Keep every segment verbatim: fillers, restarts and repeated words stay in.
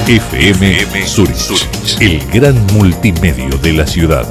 F M Zurich, el gran multimedio de la ciudad.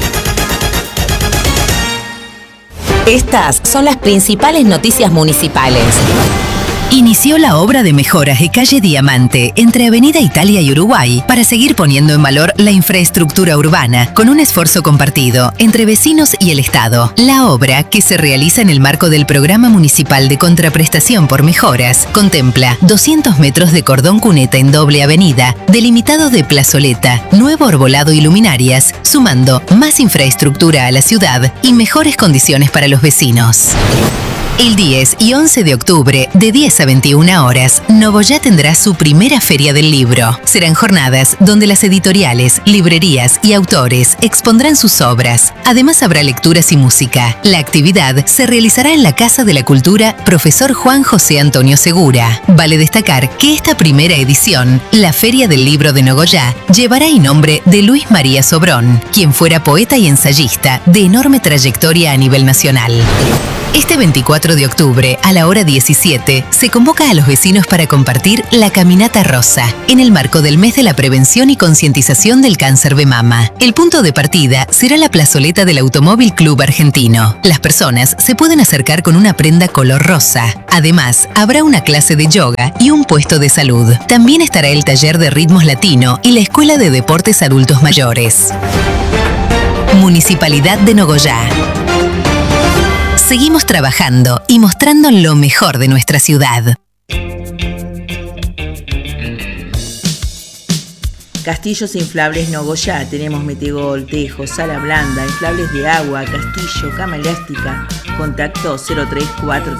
Estas son las principales noticias municipales. Inició la obra de mejoras de calle Diamante entre Avenida Italia y Uruguay para seguir poniendo en valor la infraestructura urbana con un esfuerzo compartido entre vecinos y el Estado. La obra, que se realiza en el marco del Programa Municipal de Contraprestación por Mejoras, contempla doscientos metros de cordón cuneta en doble avenida, delimitado de plazoleta, nuevo arbolado y luminarias, sumando más infraestructura a la ciudad y mejores condiciones para los vecinos. El diez y once de octubre, de diez a veintiuna horas, Nogoyá tendrá su primera Feria del Libro. Serán jornadas donde las editoriales, librerías y autores expondrán sus obras. Además habrá lecturas y música. La actividad se realizará en la Casa de la Cultura Profesor Juan José Antonio Segura. Vale destacar que esta primera edición, la Feria del Libro de Nogoyá, llevará el nombre de Luis María Sobrón, quien fuera poeta y ensayista de enorme trayectoria a nivel nacional. Este veinticuatro de octubre, a la hora diecisiete, se convoca a los vecinos para compartir la Caminata Rosa, en el marco del mes de la prevención y concientización del cáncer de mama. El punto de partida será la plazoleta del Automóvil Club Argentino. Las personas se pueden acercar con una prenda color rosa. Además, habrá una clase de yoga y un puesto de salud. También estará el taller de ritmos latino y la Escuela de Deportes Adultos Mayores. Municipalidad de Nogoyá. Seguimos trabajando y mostrando lo mejor de nuestra ciudad. Castillos Inflables Nogoyá. Tenemos metegol, tejo, sala blanda, inflables de agua, castillo, cama elástica. Contacto cero tres cuatro